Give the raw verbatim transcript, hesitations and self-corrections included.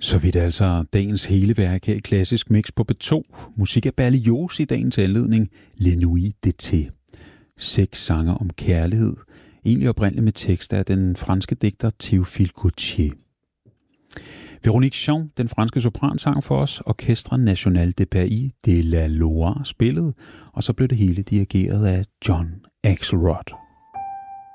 Så vidt altså dagens hele værk her i Klassisk Mix på B to. Musik af Berlioz i dagens anledning, Les Nuits d'été. Seks sanger om kærlighed, egentlig oprindeligt med tekster af den franske digter Théophile Gautier. Véronique Jean, den franske sopran, sang for os. Orchestre National de Pays de la Loire spillede, og så blev det hele dirigeret af John Axelrod.